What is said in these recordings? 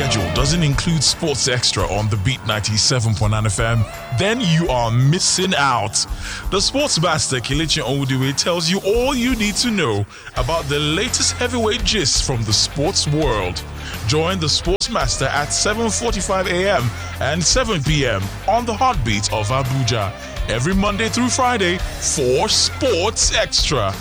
schedule doesn't include Sports Extra on the Beat 97.9 FM, then you are missing out. The Sportsmaster Kelechi Onwudiwe tells you all you need to know about the latest heavyweight gist from the sports world. Join the Sportsmaster at 7:45 a.m. and 7 p.m. on the Heartbeat of Abuja every Monday through Friday for Sports Extra.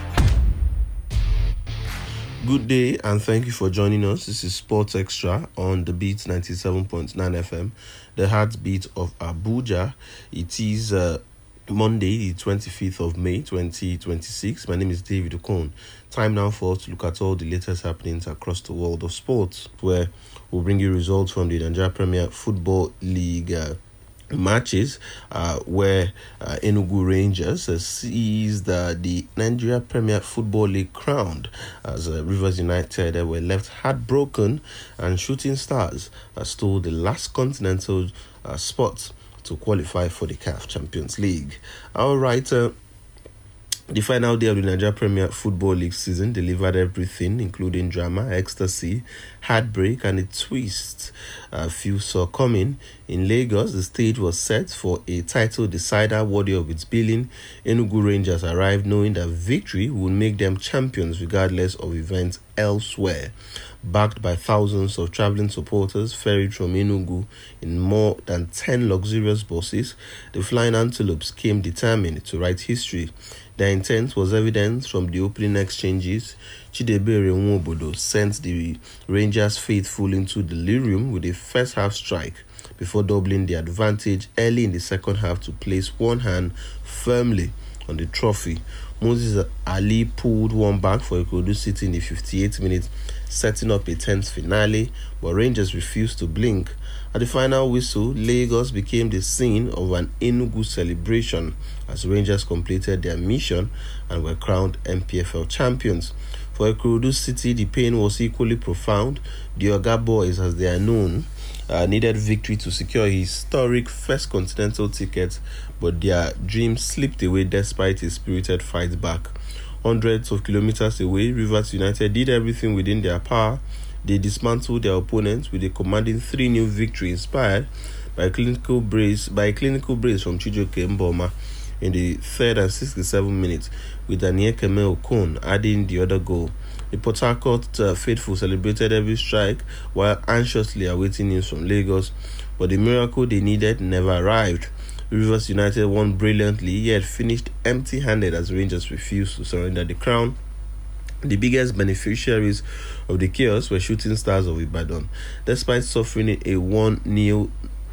Good day and thank you for joining us. This is Sports Extra on the Beat 97.9 FM, the Heartbeat of Abuja. It is Monday, the 25th of May, 2026. My name is David Okon. Time now for us to look at all the latest happenings across the world of sports, where we'll bring you results from the Nigeria Premier Football League matches, where Enugu Rangers seized the Nigeria Premier Football League crown as Rivers United were left heartbroken, and Shooting Stars stole the last continental spot to qualify for the CAF Champions League. All right, the final day of the Nigeria Premier Football League season delivered everything, including drama, ecstasy, heartbreak, and a twist few saw coming. In Lagos, the stage was set for a title decider worthy of its billing. Enugu Rangers arrived knowing that victory would make them champions regardless of events elsewhere. Backed by thousands of travelling supporters ferried from Enugu in more than 10 luxurious buses, the Flying Antelopes came determined to write history. Their intent was evident from the opening exchanges. Chidebere Nwobodo sent the Rangers faithful into delirium with a first half strike before doubling the advantage early in the second half to place one hand firmly on the trophy. Moses Ali pulled one back for Ikorodu City in the 58th minute, setting up a tense finale, but Rangers refused to blink. At the final whistle, Lagos became the scene of an Enugu celebration as Rangers completed their mission and were crowned MPFL champions. For Ikorodu City, the pain was equally profound. The Oga Boys, as they are known, needed victory to secure a historic first continental ticket, but their dream slipped away despite a spirited fight back. Hundreds of kilometers away, Rivers United did everything within their power. They dismantled their opponents with a commanding 3-0 victory inspired by a clinical brace from Chijioke Mboma in the 3rd and 67th minutes, with Aniekeme Okon adding the other goal. The Port Harcourt faithful celebrated every strike while anxiously awaiting news from Lagos, but the miracle they needed never arrived. Rivers United won brilliantly, yet finished empty-handed as Rangers refused to surrender the crown. The biggest beneficiaries of the chaos were Shooting Stars of Ibadan. Despite suffering a 1-0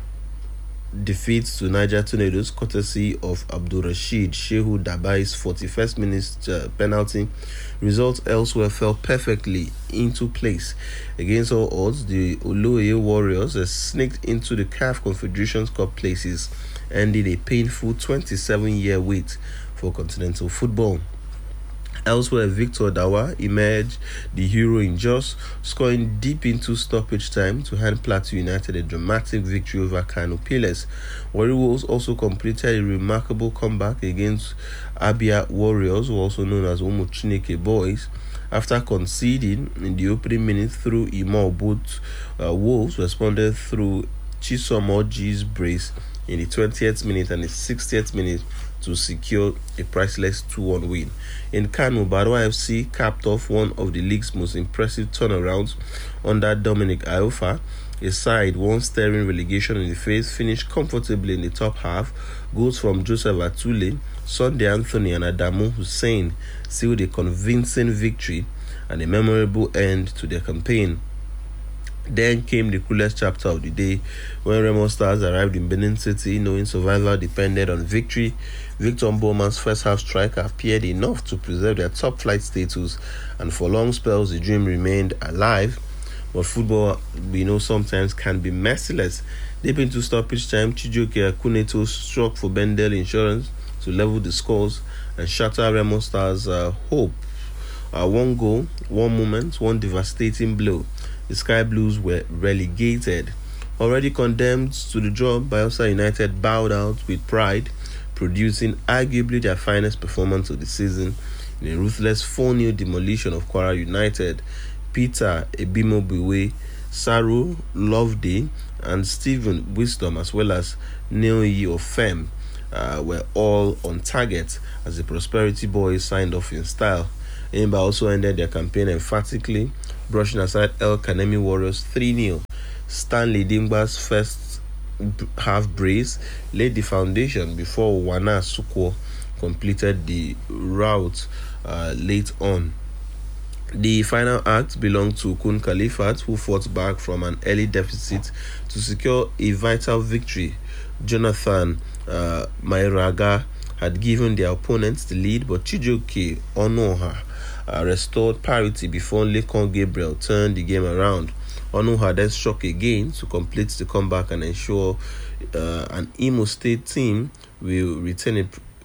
defeat to Niger Tornadoes courtesy of Abdulrasheed Shehu Dabai's 41st minute penalty, results elsewhere fell perfectly into place. Against all odds, the Oloye Warriors sneaked into the CAF Confederations Cup places, ending a painful 27-year wait for continental football. Elsewhere, Victor Dawa emerged the hero in Jos, scoring deep into stoppage time to hand Plateau United a dramatic victory over Kano Pillars. Warri Wolves also completed a remarkable comeback against Abia Warriors, who are also known as Umu Chineke Boys, after conceding in the opening minute through Imo. Both Wolves responded through Chisom Oji's brace in the 20th minute and the 60th minute to secure a priceless 2-1 win. In Kano, Barwa FC capped off one of the league's most impressive turnarounds under Dominic Ayofa. A side once staring relegation in the face finished comfortably in the top half. Goals from Joseph Atule, Sunday Anthony and Adamu Hussein sealed a convincing victory and a memorable end to their campaign. Then came the coolest chapter of the day when Remo Stars arrived in Benin City knowing survival depended on victory. Victor Mbowman's first half strike appeared enough to preserve their top flight status, and for long spells the dream remained alive. But football, we know, sometimes can be merciless. Deep into stoppage time, Chijioke Akuneto struck for Bendel Insurance to level the scores and shatter Remo Stars' hope. One goal, one moment, one devastating blow. The Sky Blues were relegated. Already condemned to the draw, Bayelsa United bowed out with pride, producing arguably their finest performance of the season in a ruthless 4-0 demolition of Kwara United. Peter Ebimobiwe Saru Loveday, and Stephen Wisdom, as well as Neil Yi of Fem, were all on target as the Prosperity Boys signed off in style. Enyimba also ended their campaign emphatically, brushing aside El Kanemi Warriors 3-0. Stanley Dimba's first half brace laid the foundation before Wana Sukwo completed the rout late on. The final act belonged to Kun Khalifat, who fought back from an early deficit to secure a vital victory. Jonathan Mairaga had given their opponents the lead, but Chijioke Onoha restored parity before Lekon Gabriel turned the game around. Onoha then struck again to complete the comeback and ensure an Imo State team will retain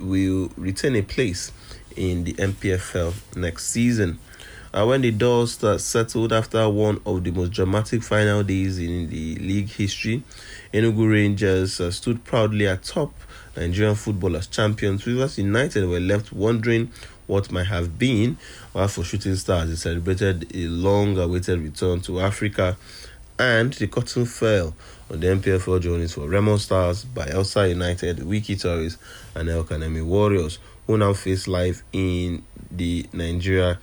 a place in the MPFL next season. When the dust settled after one of the most dramatic final days in the league history, Enugu Rangers stood proudly atop Nigerian football as champions. Rivers United were left wondering what might have been, while for Shooting Stars, they celebrated a long-awaited return to Africa, and the curtain fell on the MPFL journeys for Remo Stars, Bayelsa United, Wiki Tourists, and El Kanemi Warriors, who now face life in the Nigeria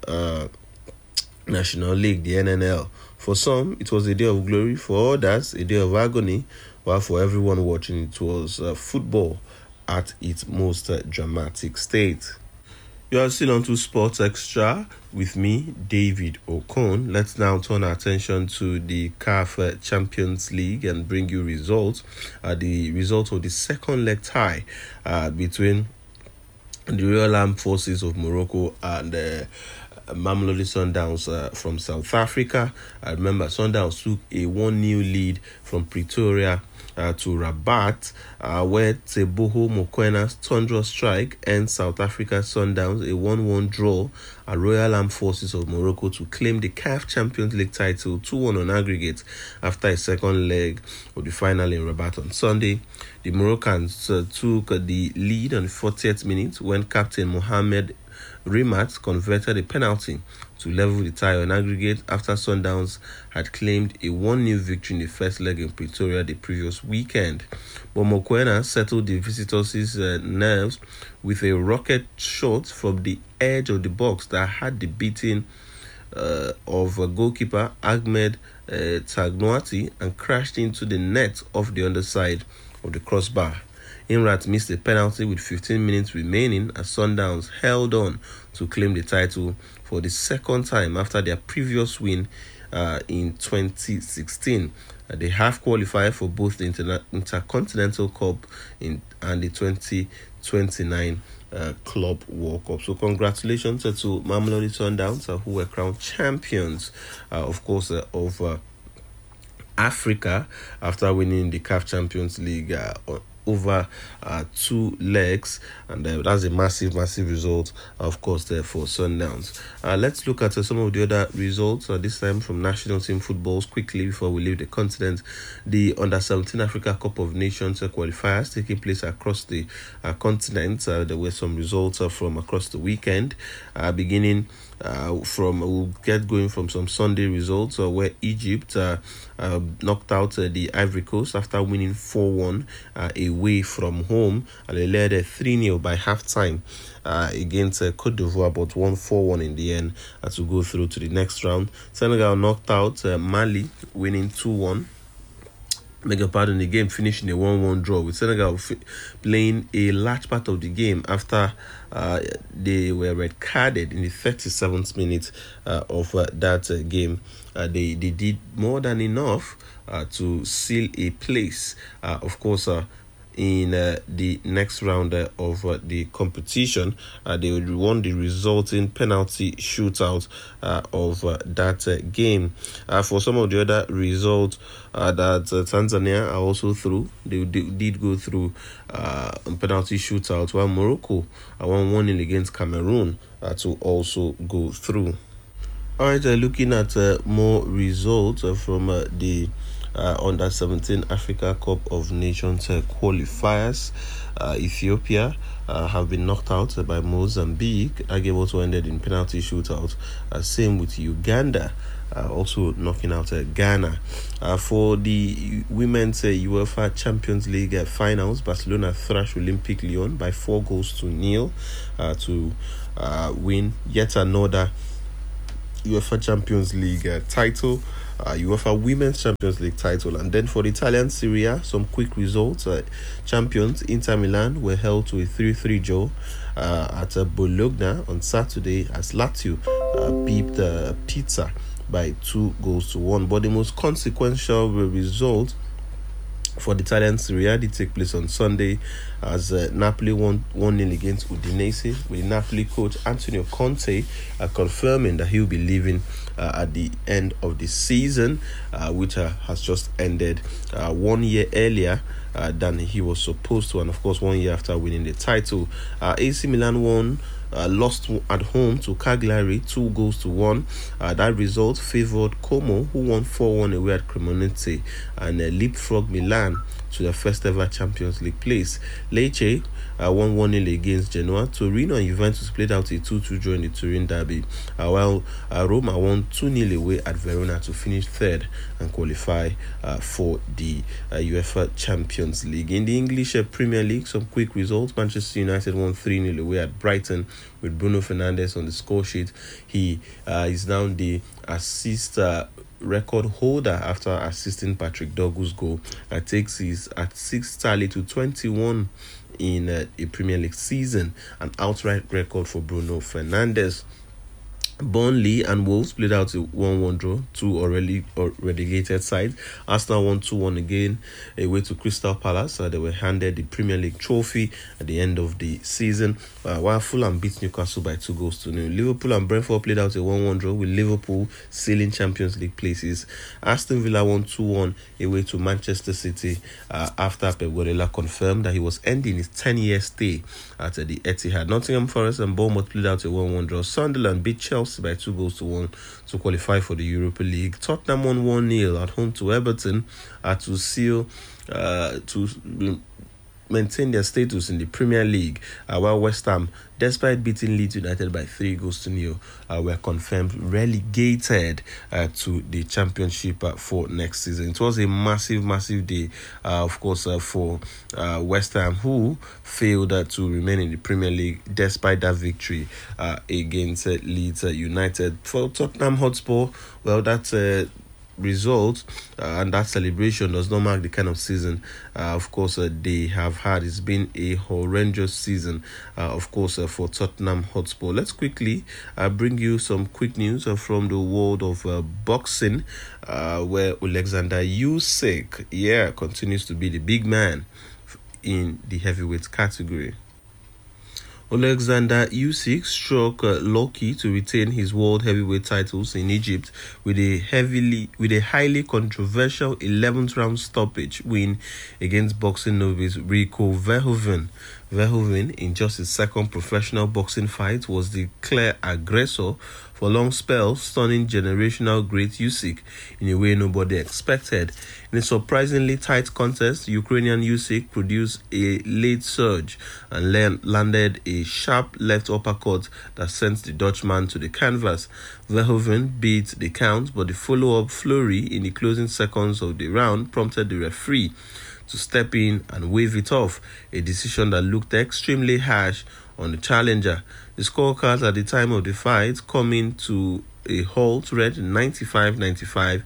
National League, the NNL. For some, it was a day of glory. For others, a day of agony. While for everyone watching, it was football at its most dramatic state. You are still on to Sports Extra with me, David Okon. Let's now turn our attention to the CAF Champions League and bring you results. The result of the second leg tie between the Royal Armed Forces of Morocco and Mamelodi Sundowns from South Africa. I remember Sundowns took a 1-0 lead from Pretoria to Rabat, where Teboho Mokwena's thunderous strike ends South Africa Sundowns a 1-1 draw at Royal Armed Forces of Morocco to claim the CAF Champions League title 2-1 on aggregate after a second leg of the final in Rabat on Sunday. The Moroccans took the lead on the 40th minute when Captain Mohamed Rimat converted a penalty to level the tie on aggregate after Sundowns had claimed a 1-0 victory in the first leg in Pretoria the previous weekend. But Mokwena settled the visitors' nerves with a rocket shot from the edge of the box that had the beating of goalkeeper Ahmed Tagnoati and crashed into the net off the underside of the crossbar. Imrat missed a penalty with 15 minutes remaining as Sundowns held on to claim the title for the second time after their previous win in 2016. They have qualified for both the Intercontinental Cup and the 2029 Club World Cup. So congratulations to Mamelodi Sundowns who were crowned champions, of Africa after winning the CAF Champions League over 2 legs, and that's a massive result, of course, there for Sundowns. Let's look at some of the other results, this time from national team footballs quickly before we leave the continent. The Under-17 Africa Cup of Nations qualifiers taking place across the continent. There were some results from across the weekend, beginning we'll get going from some Sunday results where Egypt knocked out the Ivory Coast after winning 4-1 away from home, and they led 3-0 by halftime against Cote d'Ivoire, but won 4-1 in the end to go through to the next round. Senegal knocked out Mali, winning 2-1. The game finishing a 1-1 draw, with Senegal playing a large part of the game after they were red carded in the 37th minute of that game. They did more than enough to seal a place, of course, in the next round of the competition. They won the resulting penalty shootout of that game. For some of the other results that Tanzania are also through, they did go through on penalty shootout, while Morocco won 1-0 against Cameroon to also go through. Alright, looking at more results from the Under-17 Africa Cup of Nations qualifiers. Ethiopia have been knocked out by Mozambique. That game also ended in penalty shootout. Same with Uganda. also knocking out Ghana. For the women's UEFA Champions League finals, Barcelona thrashed Olympique Lyon by 4-0 to win yet another UEFA Champions League title, UEFA Women's Champions League title. And then for the Italian Serie A, some quick results. Champions Inter Milan were held to a 3-3 draw at Bologna on Saturday as Lazio beat Pisa by 2-1. But the most consequential result for the Italian Serie A did take place on Sunday as Napoli won 1-0 against Udinese, with Napoli coach Antonio Conte confirming that he'll be leaving at the end of the season, which has just ended 1 year earlier than he was supposed to, and of course 1 year after winning the title. AC Milan lost at home to Cagliari 2-1. That result favored Como, who won 4-1 away at Cremonese, and leapfrogged Milan to their first ever Champions League place. Lecce won 1-0 against Genoa. Torino and Juventus played out a 2-2 draw in the Turin derby, while Roma won 2-0 away at Verona to finish third and qualify for the UEFA Champions League. In the English Premier League, some quick results. Manchester United won 3-0 away at Brighton with Bruno Fernandes on the score sheet. He is now the assist record holder after assisting Patrick Douglas' goal. Takes his assist tally to 21 in a Premier League season, an outright record for Bruno Fernandes. Burnley and Wolves played out a 1-1 draw, two already relegated sides. Arsenal won 2-1 again away to Crystal Palace. They were handed the Premier League trophy at the end of the season, while Fulham beat Newcastle by 2-0. Liverpool and Brentford played out a 1-1 draw, with Liverpool sealing Champions League places. Aston Villa won 2-1 away to Manchester City after Pep Guardiola confirmed that he was ending his 10-year stay at the Etihad. Nottingham Forest and Bournemouth played out a 1-1 draw. Sunderland beat Chelsea by 2-1 to qualify for the Europa League. Tottenham won 1-0 at home to Everton to seal to maintain their status in the Premier League, while West Ham, despite beating Leeds United by 3-0, were confirmed relegated to the Championship for next season. It was a massive day, of course, for West Ham, who failed to remain in the Premier League despite that victory against Leeds United. For Tottenham Hotspur, well, that's result and that celebration does not mark the kind of season of course they have had. It's been a horrendous season of course for Tottenham Hotspur. Let's quickly bring you some quick news from the world of boxing, where Alexander Usyk continues to be the big man in the heavyweight category. Alexander Usyk struck lucky to retain his world heavyweight titles in Egypt with a highly controversial 11th round stoppage win against boxing novice Rico Verhoeven. Verhoeven, in just his second professional boxing fight, was the clear aggressor for long spells, stunning generational great Usyk in a way nobody expected. In a surprisingly tight contest, Ukrainian Usyk produced a late surge and landed a sharp left uppercut that sent the Dutchman to the canvas. Verhoeven beat the count, but the follow-up flurry in the closing seconds of the round prompted the referee to step in and wave it off, a decision that looked extremely harsh on the challenger. The scorecards at the time of the fight coming to a halt read 95-95,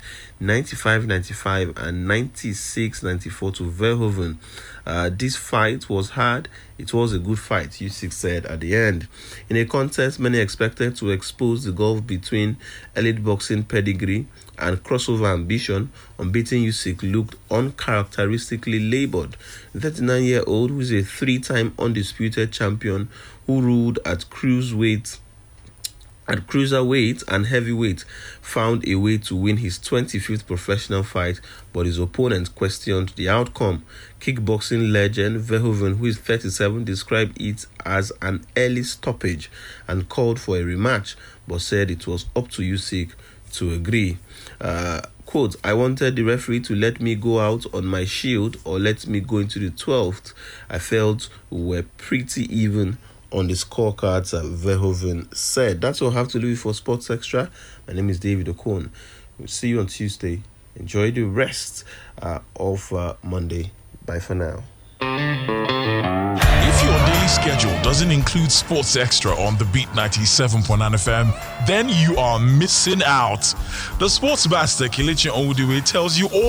95-95 and 96-94 to Verhoeven. This fight was hard. It was a good fight, Usyk said at the end. In a contest many expected to expose the gulf between elite boxing pedigree and crossover ambition, unbeaten Usyk looked uncharacteristically labored. The 39-year-old, who is a three-time undisputed champion who ruled at cruiserweight and heavyweight, found a way to win his 25th professional fight, but his opponent questioned the outcome. Kickboxing legend Verhoeven, who is 37, described it as an early stoppage and called for a rematch, but said it was up to Usyk to agree. Quote, "I wanted the referee to let me go out on my shield or let me go into the 12th. I felt we were pretty even on the scorecards, Verhoeven said. That's all I have to do for Sports Extra. My name is David Okon. We'll see you on Tuesday. Enjoy the rest of Monday. Bye for now. If your daily schedule doesn't include Sports Extra on the Beat 97.9 FM, then you are missing out. The Sports Master Kelechi Onwudiwe tells you all